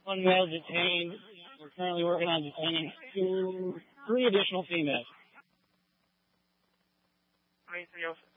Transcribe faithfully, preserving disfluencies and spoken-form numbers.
One male detained. We're currently working on detaining two, three additional females. three three oh